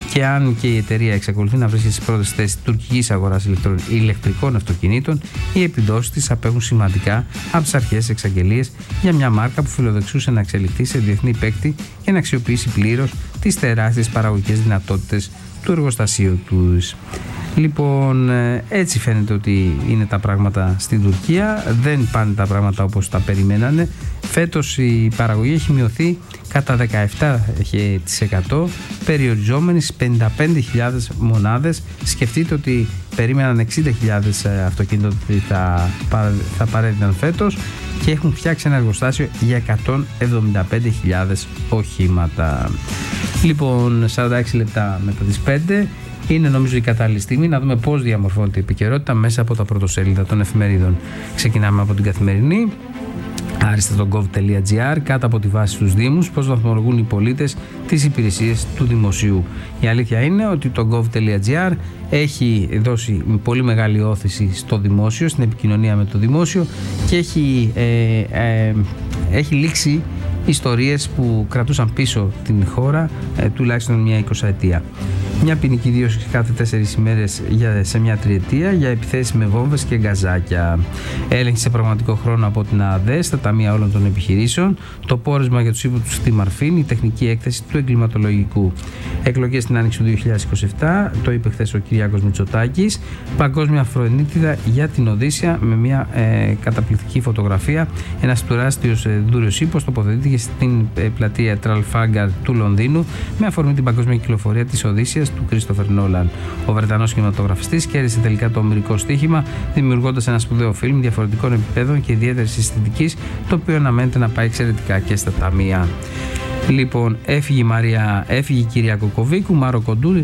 Και αν και η εταιρεία εξακολουθεί να βρίσκεται στις πρώτες θέσεις της τουρκικής αγοράς ηλεκτρικών αυτοκινήτων, οι επιδόσεις της απέχουν σημαντικά από τις αρχές εξαγγελίες για μια μάρκα που φιλοδεξούσε να εξελιχθεί σε διεθνή παίκτη και να αξιοποιήσει πλήρως τις τεράστιες παραγωγικές δυνατότητες του εργοστασίου τους. Λοιπόν, έτσι φαίνεται ότι είναι τα πράγματα στην Τουρκία. Δεν πάνε τα πράγματα όπως τα περιμένανε. Φέτος η παραγωγή έχει μειωθεί κατά 17%, περιοριζόμενη στις 55.000 μονάδες. Σκεφτείτε ότι περίμεναν 60.000 αυτοκίνητα ότι θα παρέδιναν φέτος και έχουν φτιάξει ένα εργοστάσιο για 175.000 οχήματα. Λοιπόν, 46 λεπτά μετά τις 5 είναι νομίζω η κατάλληλη στιγμή να δούμε πώς διαμορφώνεται η επικαιρότητα μέσα από τα πρωτοσέλιδα των εφημερίδων. Ξεκινάμε από την Καθημερινή. Άριστα.gov.gr, κάτω από τη βάση στους Δήμους, πώς βαθμολογούν οι πολίτες τις υπηρεσίες του δημοσίου. Η αλήθεια είναι ότι το gov.gr έχει δώσει πολύ μεγάλη όθηση στο δημόσιο, στην επικοινωνία με το δημόσιο και έχει λήξει ιστορίες που κρατούσαν πίσω την χώρα τουλάχιστον μια 20ετία. Μια ποινική δίωξη κάθε 4 ημέρες σε μια τριετία για επιθέσεις με βόμβες και γκαζάκια. Έλεγχη σε πραγματικό χρόνο από την ΑΔΕ στα ταμεία όλων των επιχειρήσεων. Το πόρισμα για τους ύποπτους στη Μαρφίν, η τεχνική έκθεση του εγκληματολογικού. Εκλογές στην άνοιξη του 2027, το είπε χθες ο Κυριάκος Μητσοτάκης. Παγκόσμια φρονίτιδα για την Οδύσσια με μια καταπληκτική φωτογραφία. Ένας τεράστιος δούριος ύπος τοποθετήθηκε στην πλατεία Τραλφάγκαρ του Λονδίνου με αφορμή την παγκόσμια κυκλοφορία της Οδύσσιας του Κρίστοφερ Νόλαν. Ο Βρετανός κινηματογραφιστής κέρδισε τελικά το ομηρικό στοίχημα, δημιουργώντας ένα σπουδαίο φιλμ διαφορετικών επιπέδων και ιδιαίτερης αισθητικής, το οποίο αναμένεται να πάει εξαιρετικά και στα ταμεία. Λοιπόν, έφυγε η κυρία Κοκοβίκου, Μάρο Κοντούρη,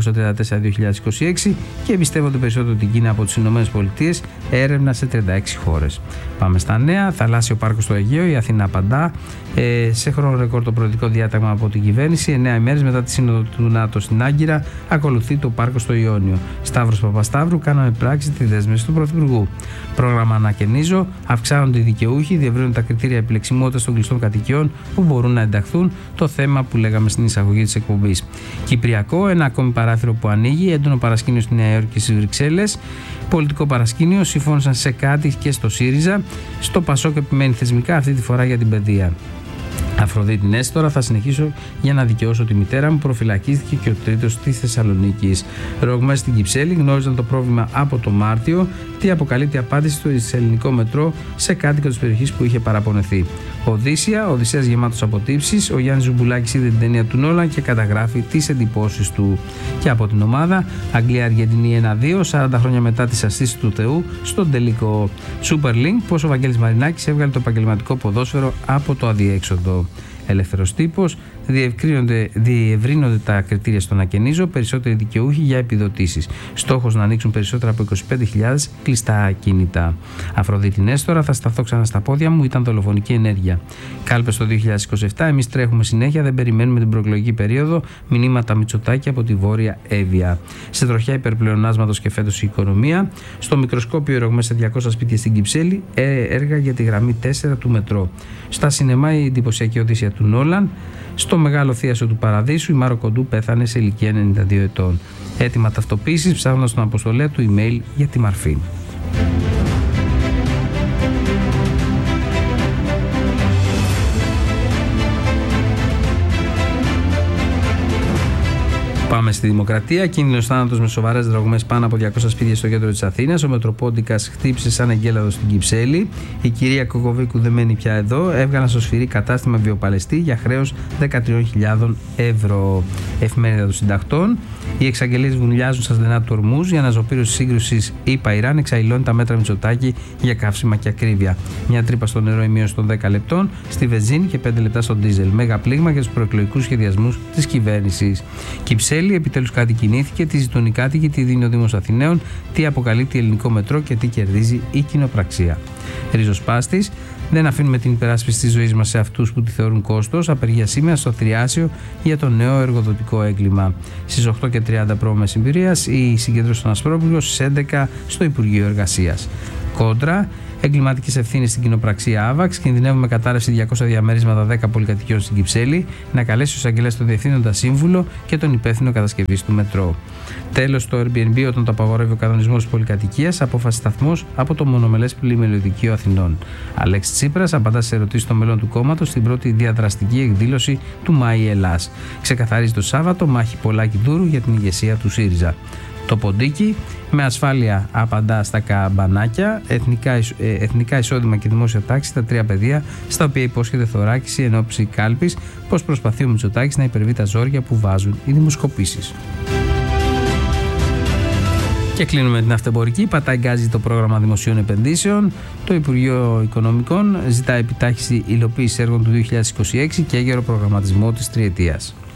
1934-2026 και εμπιστεύονται περισσότερο την Κίνα από τις ΗΠΑ, έρευνα σε 36 χώρες. Πάμε στα νέα. Θαλάσσιο πάρκο στο Αιγαίο, η Αθήνα απαντά. Σε χρόνο ρεκόρ το προεδρικό διάταγμα από την κυβέρνηση. 9 ημέρες μετά τη σύνοδο του ΝΑΤΟ στην Άγκυρα, ακολουθεί το πάρκο στο Ιόνιο. Σταύρος Παπασταύρου, κάναμε πράξη τη δέσμευση του Πρωθυπουργού. Πρόγραμμα Ανακαινίζω, αυξάνονται οι δικαιούχοι, διευρύνουν τα κριτήρια επιλεξιμότητας των κλειστών κατοικιών που μπορούν να ενταχθούν. Το θέμα που λέγαμε στην εισαγωγή της εκπομπής. Κυπριακό, ένα ακόμη παράθυρο που ανοίγει, έντονο παρασκήνιο στη Νέα Υόρκη και στις Βρυξέλλες. Πολιτικό παρασκήνιο, συμφώνησαν σε κάτι και στο ΣΥΡΙΖΑ. Στο ΠΑΣΟΚ επιμένει θεσμικά, αυτή τη φορά για την παιδεία. Αφροδίτη Νέστορα, θα συνεχίσω για να δικαιώσω τη μητέρα μου. Προφυλακίστηκε και ο τρίτος της Θεσσαλονίκης. Ρογμές στην Κυψέλη γνώριζαν το πρόβλημα από το Μάρτιο. Τι αποκαλείται η απάντηση στο ελληνικό μετρό σε κάτοικο της περιοχής που είχε παραπονεθεί. Οδυσσέας γεμάτος από τύψεις. Ο Γιάννης Ζουμπουλάκης είδε την ταινία του Νόλαν και καταγράφει τις εντυπώσεις του. Και από την ομάδα Αγγλία-Αργεντινή 1-2, 40 χρόνια μετά τις αστήσεις του Θεού, στον τελικό Super League, πως ο Βαγγέλης Μαρινάκης έβγαλε το επαγγελματικό ποδόσφαιρο από το αδιέξοδο. Ελεύθερος τύπος, διευρύνονται τα κριτήρια στον Ακενίζο, περισσότεροι δικαιούχοι για επιδοτήσεις. Στόχος να ανοίξουν περισσότερα από 25.000 κλειστά ακίνητα. Αφροδίτη Νέστορα, θα σταθώ ξανά στα πόδια μου, ήταν δολοφονική ενέργεια. Κάλπες το 2027, εμείς τρέχουμε συνέχεια, δεν περιμένουμε την προεκλογική περίοδο. Μηνύματα Μητσοτάκη από τη Βόρεια Εύβοια. Σε τροχιά υπερπλεονάσματος και φέτος η οικονομία. Στο μικροσκόπιο ρογμές σε 200 σπίτια στην Κυψέλη, έργα για τη γραμμή 4 του μετρό. Στα σινεμά η εντυπωσιακή Οδύσσια του Νόλαν. Στο Μεγάλο Θίασο του Παραδείσου η Μάρο Κοντού πέθανε σε ηλικία 92 ετών. Έτοιμα ταυτοποίησης ψάχνοντας τον αποστολέα του email για τη Μαρφίν. Πάμε στη Δημοκρατία. Κίνδυνος θάνατος με σοβαρές ρογμές πάνω από 200 σπίτια στο κέντρο της Αθήνας. Ο Μετροπόντικας χτύπησε σαν εγκέλαδο στην Κυψέλη. Η κυρία Κοκοβίκου δεν μένει πια εδώ. Έβγαλαν στο σφυρί κατάστημα βιοπαλαιστή για χρέος 13.000 ευρώ. Εφημερίδα των Συντακτών. Οι εξαγγελίες βουλιάζουν στα στενά του Ορμούζ. Η αναζωπήρωση σύγκρουσης ΗΠΑ-Ιράν εξαϊλώνει τα μέτρα Μητσοτάκη για καύσιμα και ακρίβεια. Μια τρύπα στο νερό, η μείωση των 10 λεπτών στη βενζίνη και 5 λεπτά στο ντίζελ. Μέγα πλήγμα για τους προεκλογικούς σχεδιασμούς της κυβέρνησης. Κυψέλη, επιτέλους κάτι κινήθηκε. Τι ζητούν οι κάτοικοι, τι δίνει ο Δήμος Αθηναίων, τι αποκαλύπτει ελληνικό μετρό και τι κερδίζει η κοινοπραξία. Ριζοσπάστης. Δεν αφήνουμε την υπεράσπιση της ζωής μας σε αυτούς που τη θεωρούν κόστος. Απεργία σήμερα στο Θριάσιο για το νέο εργοδοτικό έγκλημα. Στις 8:30 π.μ. η συγκέντρωση των Ασπρόπουλων, στις 11 στο Υπουργείο Εργασίας. Κόντρα, εγκληματικές ευθύνες στην κοινοπραξία Άβαξ, κινδυνεύουμε κατάρρευση 200 διαμερίσματα 10 πολυκατοικιών στην Κυψέλη, να καλέσει ο εισαγγελέας τον διευθύνοντα σύμβουλο και τον υπεύθυνο κατασκευής του μετρό. Τέλος, το Airbnb όταν το απαγορεύει ο κανονισμός της πολυκατοικίας, απόφαση σταθμός από το μονομελές πλημμυριωδικείο Αθηνών. Αλέξης Τσίπρας απαντά σε ερωτήσεις των μελών του κόμματος στην πρώτη διαδραστική εκδήλωση του Μάη Ελλάς. Ξεκαθαρίζει το Σάββατο μάχη Πολάκη Δούρου για την ηγεσία του ΣΥΡΙΖΑ. Το Ποντίκι με ασφάλεια απαντά στα καμπανάκια, εθνικά εισόδημα και δημόσια τάξη στα 3 πεδία στα οποία υπόσχεται θωράκιση εν ώψη κάλπης, πως προσπαθεί ο Μητσοτάκης να υπερβεί τα ζόρια που βάζουν οι δημοσκοπήσεις. Και κλείνουμε την αυτεμπορική. Πατάει γκάζι το πρόγραμμα δημοσίων επενδύσεων. Το Υπουργείο Οικονομικών ζητά επιτάχυνση υλοποίηση έργων του 2026 και έγκαιρο προγραμματισμό της τριετίας.